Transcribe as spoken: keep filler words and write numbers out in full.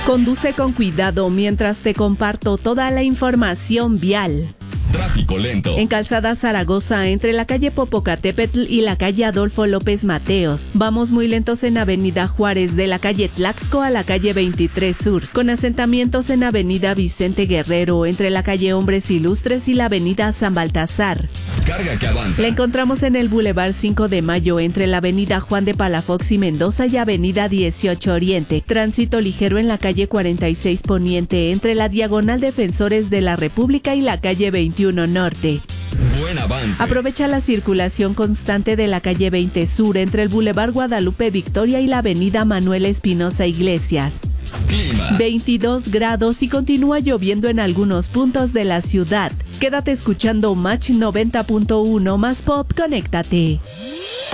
Conduce con cuidado mientras te comparto toda la información vial. Tráfico lento. En Calzada Zaragoza, entre la calle Popocatépetl y la calle Adolfo López Mateos. Vamos muy lentos en Avenida Juárez, de la calle Tlaxco a la calle veintitrés Sur, con asentamientos en Avenida Vicente Guerrero, entre la calle Hombres Ilustres y la Avenida San Baltasar. Carga que avanza. La encontramos en el Boulevard cinco de Mayo, entre la Avenida Juan de Palafox y Mendoza y Avenida dieciocho Oriente. Tránsito ligero en la calle cuarenta y seis Poniente, entre la Diagonal Defensores de la República y la calle veintiuno Norte. Buen avance. Aprovecha la circulación constante de la calle veinte Sur, entre el Boulevard Guadalupe Victoria y la Avenida Manuel Espinosa Iglesias. Clima. veintidós grados y continúa lloviendo en algunos puntos de la ciudad. Quédate escuchando Match noventa punto uno más Pop, conéctate.